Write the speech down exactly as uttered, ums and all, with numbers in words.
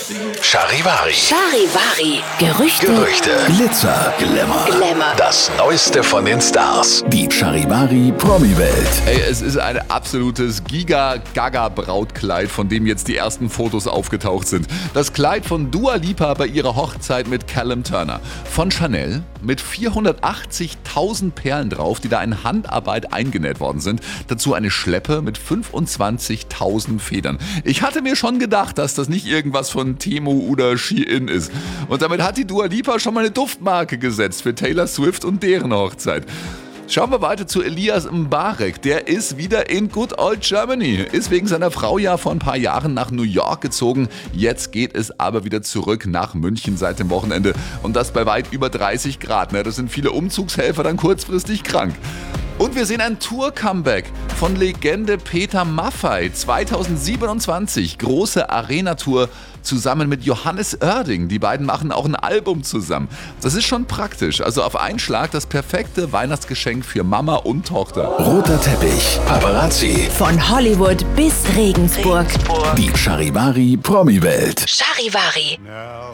Charivari. Charivari. Gerüchte. Gerüchte. Glitzer, Glamour. Glamour. Das Neueste von den Stars. Die Charivari Promi-Welt. Ey, es ist ein absolutes Giga-Gaga-Brautkleid, von dem jetzt die ersten Fotos aufgetaucht sind. Das Kleid von Dua Lipa bei ihrer Hochzeit mit Callum Turner. Von Chanel mit vierhundertachtzigtausend Perlen drauf, die da in Handarbeit eingenäht worden sind. Dazu eine Schleppe mit fünfundzwanzigtausend Federn. Ich hatte mir schon gedacht, dass das nicht irgendwas von Temu oder Shein ist. Und damit hat die Dua Lipa schon mal eine Duftmarke gesetzt für Taylor Swift und deren Hochzeit. Schauen wir weiter zu Elias Mbarek. Der ist wieder in Good Old Germany. Ist wegen seiner Frau ja vor ein paar Jahren nach New York gezogen. Jetzt geht es aber wieder zurück nach München seit dem Wochenende. Und das bei weit über dreißig Grad. Da sind viele Umzugshelfer dann kurzfristig krank. Und wir sehen ein Tour-Comeback von Legende Peter Maffay. zweitausendsiebenundzwanzig, große Arena-Tour zusammen mit Johannes Oerding. Die beiden machen auch ein Album zusammen. Das ist schon praktisch. Also auf einen Schlag das perfekte Weihnachtsgeschenk für Mama und Tochter. Roter Teppich, Paparazzi. Von Hollywood bis Regensburg. Die Charivari Promi-Welt. Charivari. Now